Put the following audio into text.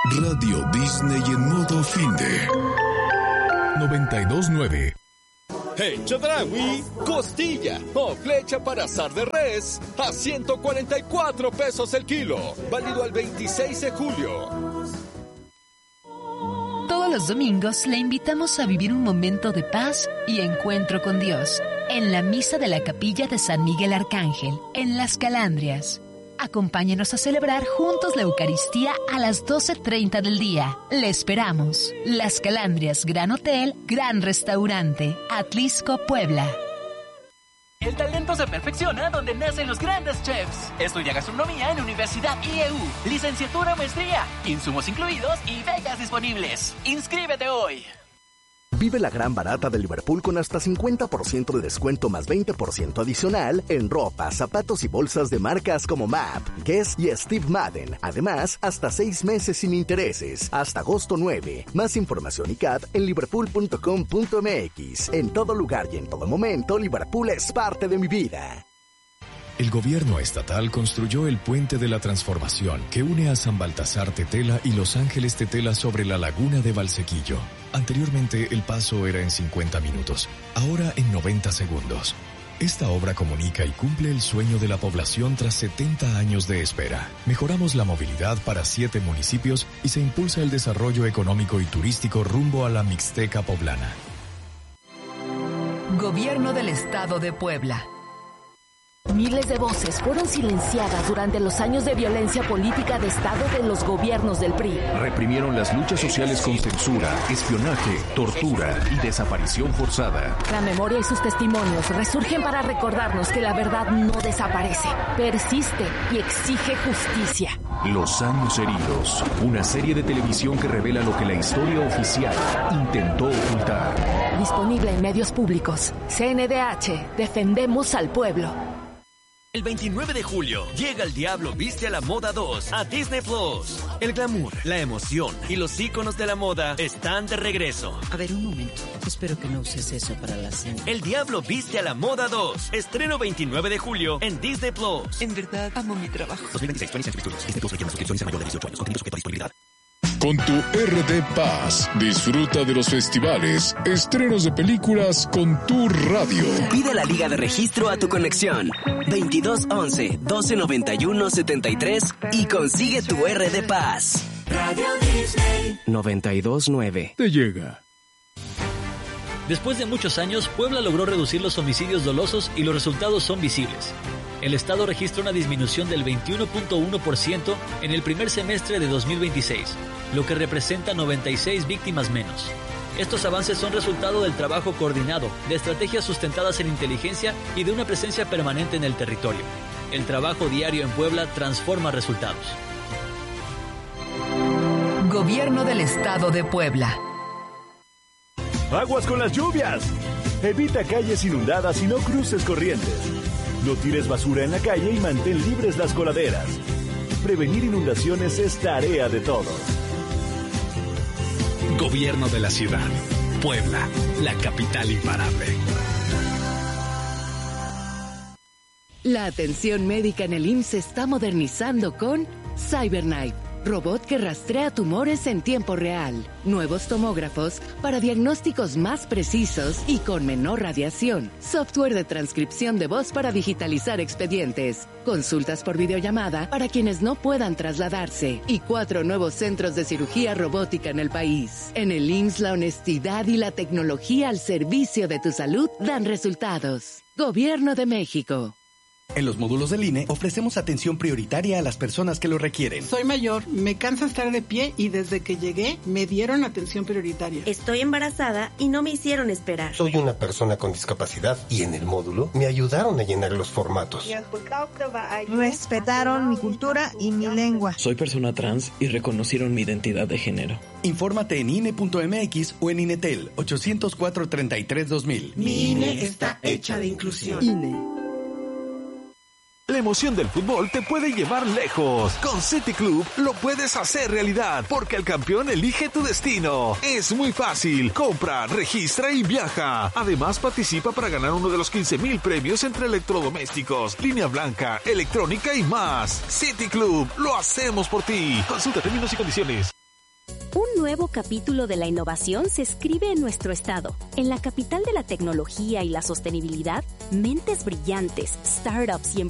Radio Disney en modo finde. 92.9. En Chedraui, costilla o flecha para asar de res a 144 pesos el kilo. Válido al 26 de julio. Todos los domingos le invitamos a vivir un momento de paz y encuentro con Dios en la misa de la capilla de San Miguel Arcángel, en Las Calandrias. Acompáñenos a celebrar juntos la Eucaristía a las 12:30 del día. Le esperamos. Las Calandrias, Gran Hotel, Gran Restaurante, Atlisco, Puebla. El talento se perfecciona donde nacen los grandes chefs. Estudia gastronomía en Universidad IEU. Licenciatura o maestría. Insumos incluidos y becas disponibles. ¡Inscríbete hoy! Vive la gran barata de Liverpool con hasta 50% de descuento más 20% adicional en ropa, zapatos y bolsas de marcas como MAP, Guess y Steve Madden. Además, hasta 6 meses sin intereses, hasta agosto 9. Más información y CAT en liverpool.com.mx. En todo lugar y en todo momento, Liverpool es parte de mi vida. El gobierno estatal construyó el Puente de la Transformación que une a San Baltasar Tetela y Los Ángeles Tetela sobre la laguna de Valsequillo. Anteriormente el paso era en 50 minutos, ahora en 90 segundos. Esta obra comunica y cumple el sueño de la población tras 70 años de espera. Mejoramos la movilidad para 7 municipios y se impulsa el desarrollo económico y turístico rumbo a la Mixteca poblana. Gobierno del Estado de Puebla. Miles de voces fueron silenciadas durante los años de violencia política de Estado de los gobiernos del PRI. Reprimieron las luchas sociales con censura, espionaje, tortura y desaparición forzada. La memoria y sus testimonios resurgen para recordarnos que la verdad no desaparece, persiste y exige justicia. Los años heridos, una serie de televisión que revela lo que la historia oficial intentó ocultar. Disponible en medios públicos. CNDH, defendemos al pueblo. El 29 de julio llega El Diablo Viste a la Moda 2 a Disney Plus. El glamour, la emoción y los íconos de la moda están de regreso. A ver, un momento. Espero que no uses eso para la cena. El Diablo Viste a la Moda 2. Estreno 29 de julio en Disney Plus. En verdad, amo mi trabajo. 2026, Disney Plus requiere suscripciones a mayor de 18 años. Contenido sujeto a disponibilidad. Con tu RD Paz, disfruta de los festivales, estrenos de películas con tu radio. Pide la liga de registro a tu conexión 2211-1291-73 y consigue tu RD Paz. Radio Disney 92.9. Te llega. Después de muchos años, Puebla logró reducir los homicidios dolosos y los resultados son visibles. El Estado registra una disminución del 21.1% en el primer semestre de 2026, lo que representa 96 víctimas menos. Estos avances son resultado del trabajo coordinado, de estrategias sustentadas en inteligencia y de una presencia permanente en el territorio. El trabajo diario en Puebla transforma resultados. Gobierno del Estado de Puebla. Aguas con las lluvias. Evita calles inundadas y no cruces corrientes. No tires basura en la calle y mantén libres las coladeras. Prevenir inundaciones es tarea de todos. Gobierno de la ciudad. Puebla, la capital imparable. La atención médica en el IMSS se está modernizando con CyberKnife, robot que rastrea tumores en tiempo real. Nuevos tomógrafos para diagnósticos más precisos y con menor radiación. Software de transcripción de voz para digitalizar expedientes. Consultas por videollamada para quienes no puedan trasladarse. Y 4 nuevos centros de cirugía robótica en el país. En el IMSS, la honestidad y la tecnología al servicio de tu salud dan resultados. Gobierno de México. En los módulos del INE ofrecemos atención prioritaria a las personas que lo requieren. Soy mayor, me cansa estar de pie y desde que llegué me dieron atención prioritaria. Estoy embarazada y no me hicieron esperar. Soy una persona con discapacidad y en el módulo me ayudaron a llenar los formatos. Respetaron mi cultura y mi lengua. Soy persona trans y reconocieron mi identidad de género. Infórmate en INE.mx o en INETEL 804-33-2000. Mi INE está hecha de inclusión. INE. La emoción del fútbol te puede llevar lejos. Con City Club lo puedes hacer realidad, porque el campeón elige tu destino. Es muy fácil. Compra, registra y viaja. Además, participa para ganar uno de los 15,000 premios entre electrodomésticos, línea blanca, electrónica y más. City Club, lo hacemos por ti. Consulta términos y condiciones. Un nuevo capítulo de la innovación se escribe en nuestro estado. En la capital de la tecnología y la sostenibilidad, mentes brillantes, startups y